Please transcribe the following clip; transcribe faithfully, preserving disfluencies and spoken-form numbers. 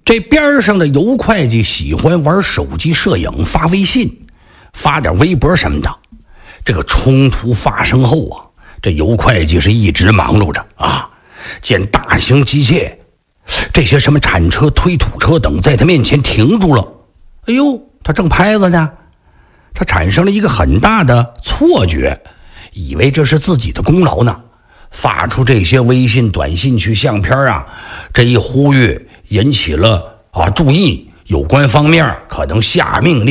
这边上的尤会计喜欢玩手机摄影，发微信，发点微博什么的。这个冲突发生后啊，这尤会计是一直忙碌着啊，见大型机械，这些什么铲车、推土车等在他面前停住了。哎呦，他正拍子呢，他产生了一个很大的错觉，以为这是自己的功劳呢，发出这些微信、短信去相片啊，这一呼吁引起了啊注意，有关方面可能下命令